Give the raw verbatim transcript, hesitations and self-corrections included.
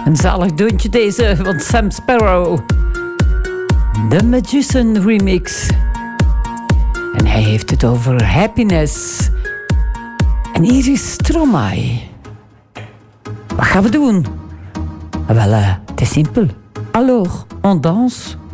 Een zalig deuntje deze van Sam Sparrow. The Magician remix. En hij heeft het over happiness. En hier is Stromae. Wat gaan we doen? Wel, uh, het is simpel. Alors, on danse.